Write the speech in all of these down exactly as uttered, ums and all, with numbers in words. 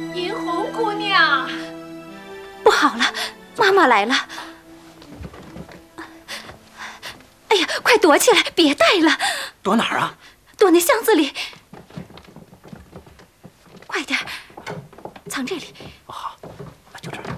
银红姑娘， 不好了，妈妈来了！哎呀，快躲起来，别带了！ 躲哪儿啊？ 躲那箱子里。快点，藏这里。 哦，好，就这儿。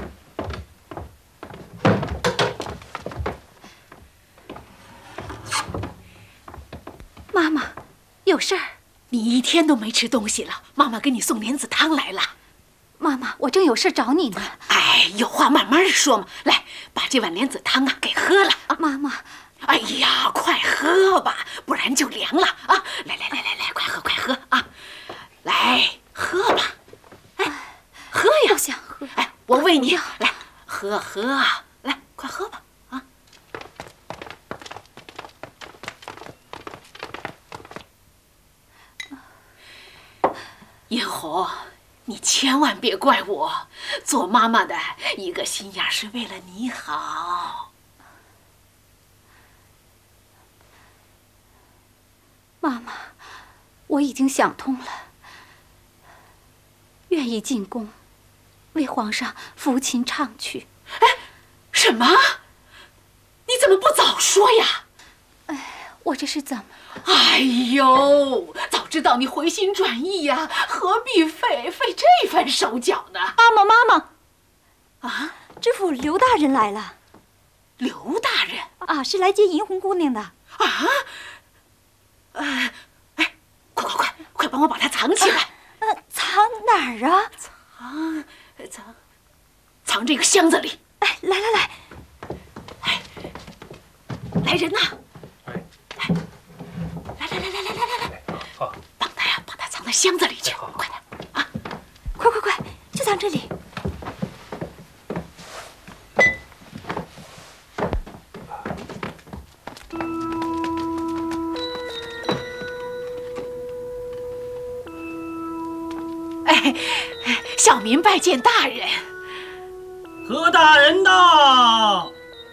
妈妈，有事儿？ 你一天都没吃东西了，妈妈给你送莲子汤来了。 妈妈，我正有事找你呢。 哎，有话慢慢说嘛。来，把这碗莲子汤啊给喝了。 啊，妈妈。 哎呀，快喝吧，不然就凉了啊！来来来来来，快喝快喝啊！来喝吧，哎，喝呀！ 不想喝。 哎，我喂你，来喝喝，来快喝吧啊！银红，你千万别怪我，做妈妈的一个心眼是为了你好。 妈妈，我已经想通了，愿意进宫，为皇上抚琴唱曲。 哎，什么？你怎么不早说呀？ 哎，我这是怎么了？ 哎呦，早知道你回心转意呀，何必费费这番手脚呢？ 妈妈，妈妈， 啊， 知府刘大人来了。 刘大人啊，是来接银红姑娘的。 啊？哎哎，快快快快帮我把它藏起来！ 呃，藏哪儿啊？ 藏藏藏这个箱子里。 哎，来来来， 哎，来人呐！来来来来来来来来，好，帮他呀，把它藏在箱子里去，快点啊！ 快快快，就藏这里。 哎，小民拜见大人。 何大人到！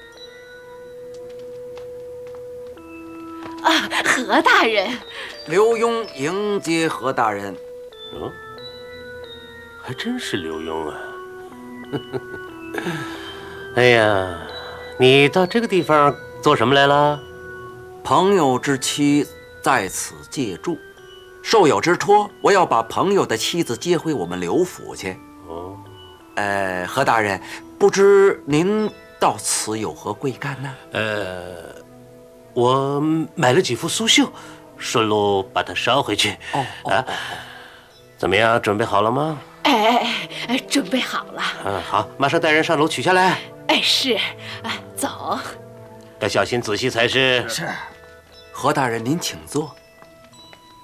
啊，何大人。 刘墉迎接何大人。 嗯，还真是刘墉啊！哎呀，你到这个地方做什么来了？ 朋友之妻在此借住，受有之托，我要把朋友的妻子接回我们刘府去。 哦， 呃，何大人，不知您到此有何贵干呢？ 呃，我买了几幅苏绣，顺路把它捎回去。 哦哦啊，怎么样？准备好了吗？ 哎哎哎，准备好了。 嗯，好，马上带人上楼取下来。 哎，是，哎，走。 要小心仔细才是。 是。何大人，您请坐。